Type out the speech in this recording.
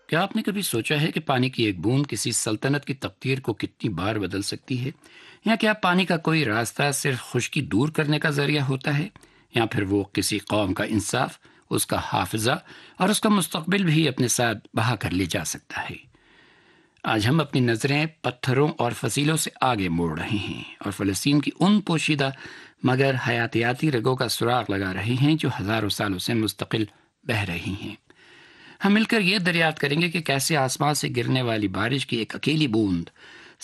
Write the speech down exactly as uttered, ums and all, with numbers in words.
क्या आपने कभी सोचा है कि पानी की एक बूंद किसी सल्तनत की तकदीर को कितनी बार बदल सकती है? या क्या पानी का कोई रास्ता सिर्फ खुश्की दूर करने का जरिया होता है? या फिर वो किसी कौम का इंसाफ, उसका हाफिजा और उसका मुस्तकबिल भी अपने साथ बहा कर ले जा सकता है? आज हम अपनी नज़रें पत्थरों और फसीलों से आगे मोड़ रहे हैं और फ़लस्तीन की उन पोशीदा मगर हयातियाती रगों का सुराग लगा रहे हैं जो हज़ारों सालों से मुस्तकिल बह रही हैं। हम मिलकर ये दरियाफ्त करेंगे कि कैसे आसमान से गिरने वाली बारिश की एक अकेली बूंद